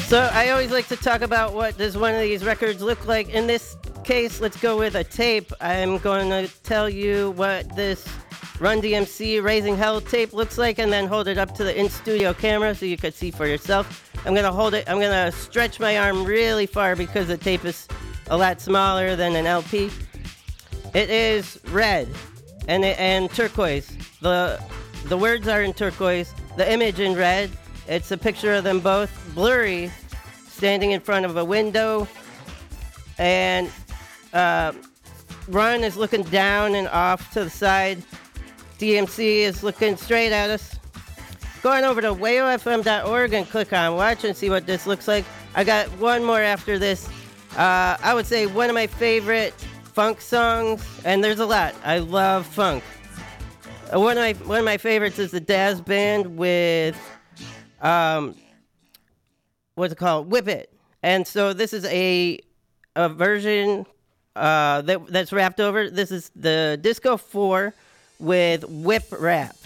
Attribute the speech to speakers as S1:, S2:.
S1: So I always like to talk about what does one of these records look like. In this case, let's go with a tape. I'm going to tell you what this Run DMC Raising Hell tape looks like and then hold it up to the in-studio camera so you could see for yourself. I'm going to hold it. I'm going to stretch my arm really far because the tape is a lot smaller than an LP. It is red and turquoise. The words are in turquoise. The image in red. It's a picture of them both blurry, standing in front of a window. And Run is looking down and off to the side. DMC is looking straight at us. Going over to wayofm.org and click on watch and see what this looks like. I got one more after this. I would say one of my favorite funk songs, and there's a lot. I love funk. One of my favorites is the Dazz Band with what's it called? Whip It. And so this is a version that's wrapped over. This is the Disco 4 with Whip Rap.